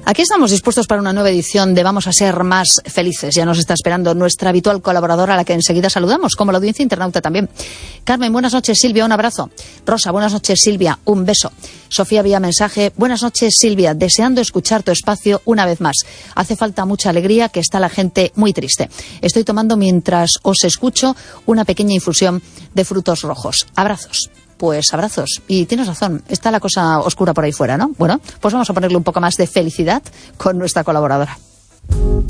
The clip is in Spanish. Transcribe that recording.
Aquí estamos dispuestos para una nueva edición de Vamos a ser más felices. Ya nos está esperando nuestra habitual colaboradora, a la que enseguida saludamos, como la audiencia internauta también. Carmen, buenas noches, Silvia, un abrazo. Rosa, buenas noches, Silvia, un beso. Sofía, vía mensaje, buenas noches, Silvia, deseando escuchar tu espacio una vez más. Hace falta mucha alegría, que está la gente muy triste. Estoy tomando, mientras os escucho, una pequeña infusión de frutos rojos. Abrazos. Pues abrazos. Y tienes razón, está la cosa oscura por ahí fuera, ¿no? Bueno, pues vamos a ponerle un poco más de felicidad con nuestra colaboradora.